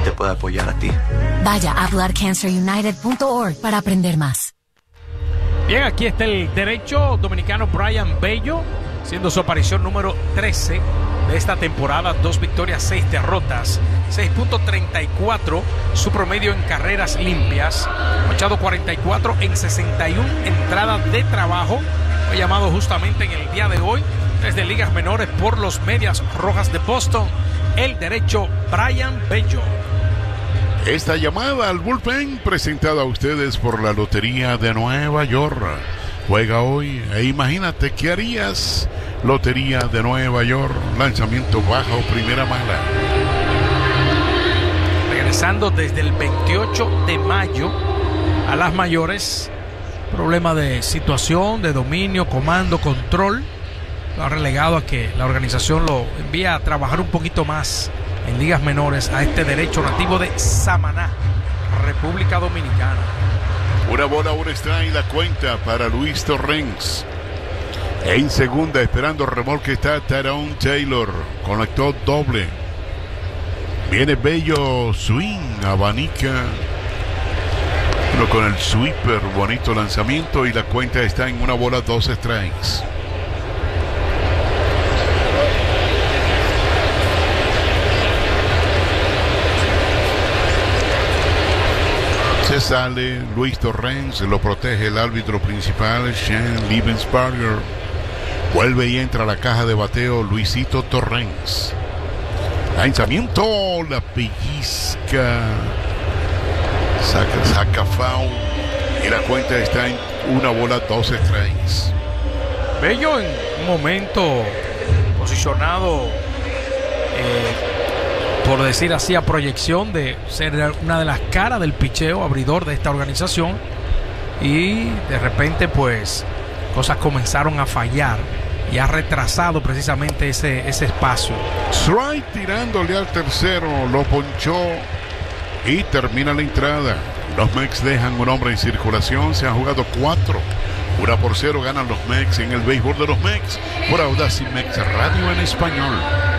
te puede apoyar a ti. Vaya a bloodcancerunited.org para aprender más. Bien, aquí está el derecho dominicano Brayan Bello, siendo su aparición número 13 de esta temporada. 2 victorias, 6 derrotas, 6.34 su promedio en carreras limpias, ponchado 44 en 61 entradas de trabajo. Fue llamado justamente en el día de hoy desde ligas menores por los Medias Rojas de Boston, el derecho Brayan Bello. Esta llamada al bullpen presentada a ustedes por la Lotería de Nueva York. Juega hoy e imagínate qué harías. Lotería de Nueva York, lanzamiento baja o primera mala. Regresando desde el 28 de mayo a las mayores, problema de situación, de dominio, comando, control, lo ha relegado a que la organización lo envía a trabajar un poquito más en ligas menores a este derecho nativo de Samaná, República Dominicana. Una bola, un strike, la cuenta para Luis Torrens. En segunda, esperando remolque, está Tyrone Taylor. Conectó doble. Viene Bello, swing, abanica. Uno con el sweeper, bonito lanzamiento. Y la cuenta está en una bola, 2 strikes. Se sale Luis Torrens, lo protege el árbitro principal, Shane Liebensparger. Vuelve y entra a la caja de bateo Luisito Torrens. Lanzamiento, la pellizca. Saca foul. Y la cuenta está en una bola, 2 strikes. Bello en un momento posicionado, por decir así, a proyección de ser una de las caras del picheo abridor de esta organización. Y de repente pues cosas comenzaron a fallar y ha retrasado precisamente ese espacio. Strike tirándole al tercero, lo ponchó y termina la entrada. Los Mex dejan un hombre en circulación, se han jugado 4. 1-0 ganan los Mex en el béisbol de los Mex por Audacy Mex Radio en español.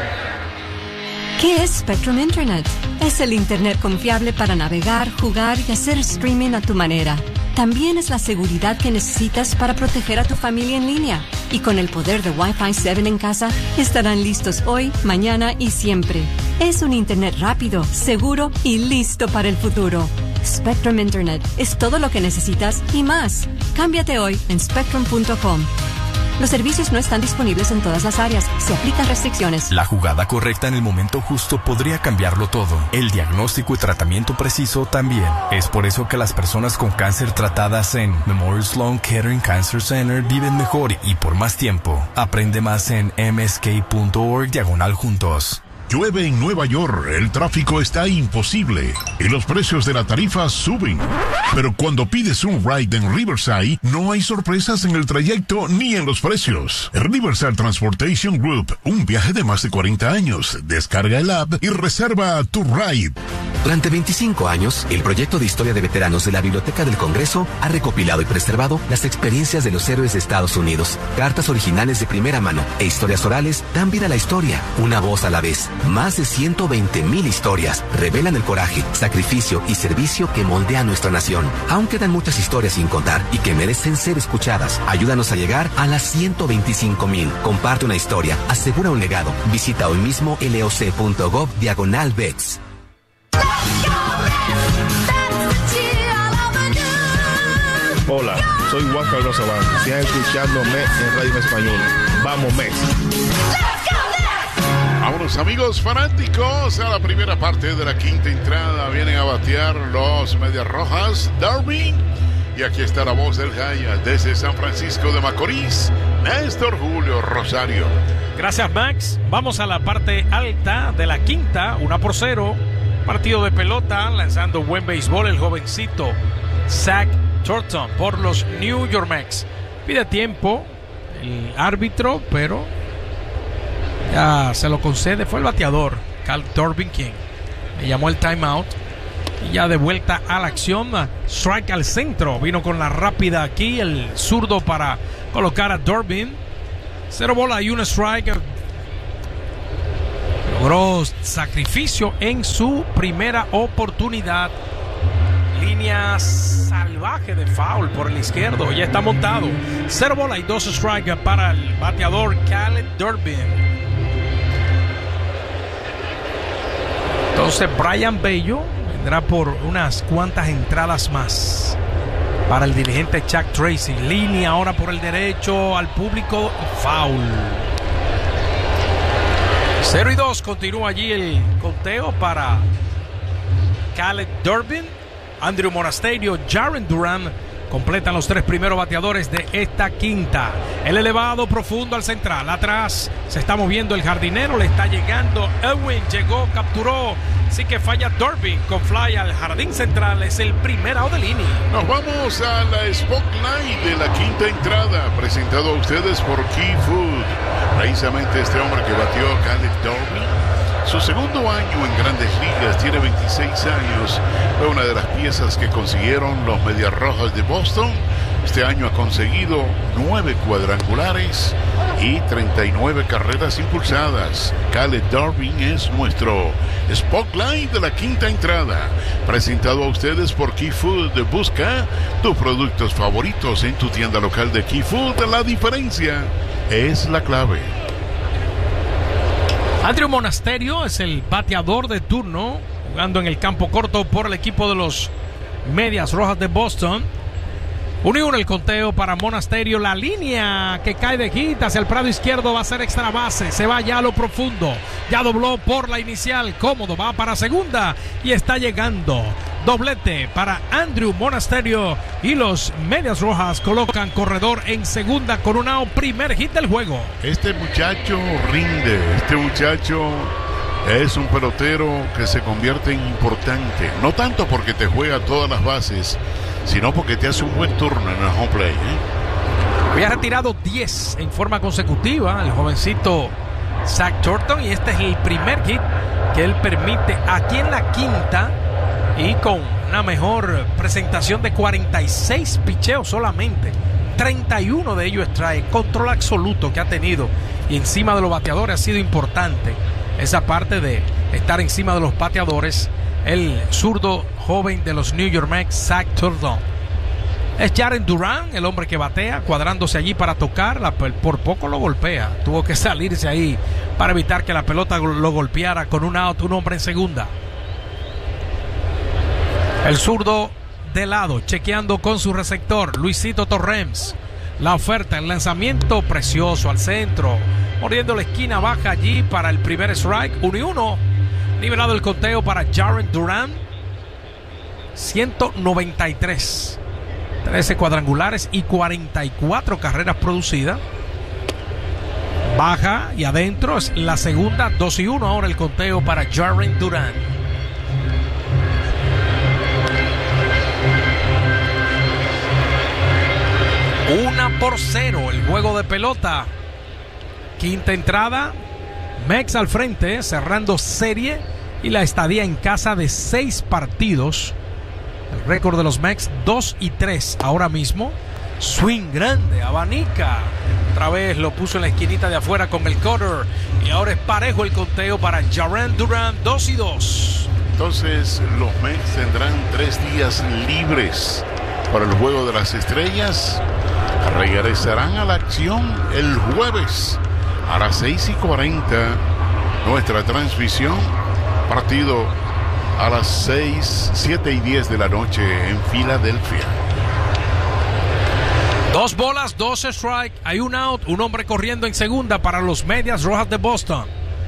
¿Qué es Spectrum Internet? Es el Internet confiable para navegar, jugar y hacer streaming a tu manera. También es la seguridad que necesitas para proteger a tu familia en línea. Y con el poder de Wi-Fi 7 en casa, estarán listos hoy, mañana y siempre. Es un Internet rápido, seguro y listo para el futuro. Spectrum Internet es todo lo que necesitas y más. Cámbiate hoy en spectrum.com. Los servicios no están disponibles en todas las áreas. Se aplican restricciones. La jugada correcta en el momento justo podría cambiarlo todo. El diagnóstico y tratamiento preciso también. Es por eso que las personas con cáncer tratadas en Memorial Sloan Kettering Cancer Center viven mejor y por más tiempo. Aprende más en msk.org/juntos. Llueve en Nueva York, el tráfico está imposible y los precios de la tarifa suben. Pero cuando pides un ride en Riverside, no hay sorpresas en el trayecto ni en los precios. Riverside Transportation Group, un viaje de más de 40 años. Descarga el app y reserva tu ride. Durante 25 años, el proyecto de historia de veteranos de la Biblioteca del Congreso ha recopilado y preservado las experiencias de los héroes de Estados Unidos. Cartas originales de primera mano e historias orales dan vida a la historia, una voz a la vez. Más de 120,000 historias revelan el coraje, sacrificio y servicio que moldea nuestra nación. Aún quedan muchas historias sin contar y que merecen ser escuchadas. Ayúdanos a llegar a las 125,000. Comparte una historia, asegura un legado. Visita hoy mismo loc.gov/Vets. Hola, soy Juan Carlos Sabán. Sigan escuchando Mets en Radio en Español. ¡Vamos, Mets! Vámonos, amigos fanáticos, a la primera parte de la quinta entrada. Vienen a batear los Medias Rojas, Darwin. Y aquí está la voz del Jaya desde San Francisco de Macorís, Néstor Julio Rosario. Gracias, Max. Vamos a la parte alta de la quinta, 1-0. Partido de pelota, lanzando buen béisbol el jovencito Zach Thornton por los New York Mets. Pide tiempo el árbitro, pero ya se lo concede. Fue el bateador, Cal Dorbin, quien le llamó el timeout. Y ya de vuelta a la acción, strike al centro. Vino con la rápida aquí, el zurdo para colocar a Dorbin. 0 bola y 1 strike. logró sacrificio en su primera oportunidad. Línea salvaje de foul por el izquierdo. Ya está montado. 0 bola y 2 strikes para el bateador Caleb Durbin. Entonces Brian Bello vendrá por unas cuantas entradas más para el dirigente Chuck Tracy. Línea ahora por el derecho al público. Foul. 0 y 2. Continúa allí el conteo para Caleb Durbin. Andrew Monasterio, Jarren Duran completan los 3 primeros bateadores de esta quinta. El elevado profundo al central. Atrás se está moviendo el jardinero. Le está llegando Elwin. Llegó, capturó. Así que falla Durbin con fly al jardín central. Es el primer out del inning. Nos vamos a la Spotlight de la quinta entrada. Presentado a ustedes por Key Food. Precisamente este hombre que batió a Caleb Durbin. Su segundo año en Grandes Ligas, tiene 26 años. Fue una de las piezas que consiguieron los Medias Rojas de Boston. Este año ha conseguido 9 cuadrangulares y 39 carreras impulsadas. Caleb Durbin es nuestro Spotlight de la quinta entrada. Presentado a ustedes por Key Food. Busca tus productos favoritos en tu tienda local de Key Food. La diferencia es la clave. Andrew Monasterio es el bateador de turno, jugando en el campo corto por el equipo de los Medias Rojas de Boston. 1-1 el conteo para Monasterio. La línea que cae de hit hacia el prado izquierdo va a ser extra base. Se va ya a lo profundo. Ya dobló por la inicial. Cómodo, va para segunda y está llegando. Doblete para Andrew Monasterio y los Medias Rojas colocan corredor en segunda con un out. Primer hit del juego. Este muchacho rinde. Este muchacho es un pelotero que se convierte en importante. No tanto porque te juega todas las bases, sino porque te hace un buen turno en el home play. Había retirado 10 en forma consecutiva el jovencito Zach Thornton, y este es el primer hit que él permite aquí en la quinta, y con una mejor presentación de 46 picheos solamente, 31 de ellos strike. Control absoluto que ha tenido, y encima de los bateadores ha sido importante esa parte de estar encima de los bateadores. El zurdo joven de los New York Mets, Zach Thornton. Es Jarren Duran, el hombre que batea, cuadrándose allí para tocar. Por poco lo golpea. Tuvo que salirse ahí para evitar que la pelota lo golpeara con un out, un hombre en segunda. El zurdo de lado, chequeando con su receptor, Luisito Torrens. La oferta, el lanzamiento precioso al centro, mordiendo la esquina baja allí para el primer strike. 1-1. Nivelado el conteo para Jarren Duran. 193. 13 cuadrangulares y 44 carreras producidas. Baja y adentro es la segunda. 2-1 ahora el conteo para Jarren Duran. Una por 0 el juego de pelota. Quinta entrada. Mets al frente, cerrando serie y la estadía en casa de 6 partidos. El récord de los Mets 2-3 ahora mismo. Swing grande, abanica. Otra vez lo puso en la esquinita de afuera con el cutter. Y ahora es parejo el conteo para Jarren Duran. 2-2. Entonces los Mets tendrán 3 días libres para el juego de las estrellas. Regresarán a la acción el jueves a las 6:40. Nuestra transmisión, partido a las 7:10 de la noche en Filadelfia. 2 bolas, 2 strike, hay un out, un hombre corriendo en segunda para los Medias Rojas de Boston.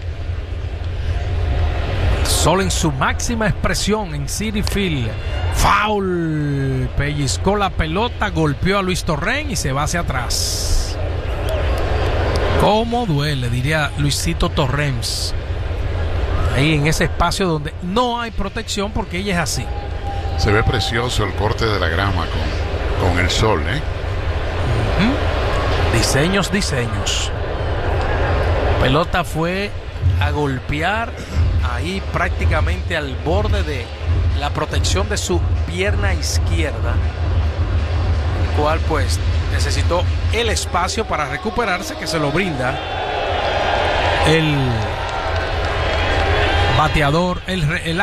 Sol en su máxima expresión en Citi Field. Foul, pellizcó la pelota, golpeó a Luis Torrens y se va hacia atrás. ¿Cómo duele?, diría Luisito Torrens. Ahí en ese espacio donde no hay protección, porque ella es así. Se ve precioso el corte de la grama con el sol, ¿eh? Diseños. Pelota fue a golpear ahí prácticamente al borde de la protección de su pierna izquierda, el cual pues necesitó el espacio para recuperarse, que se lo brinda el bateador, el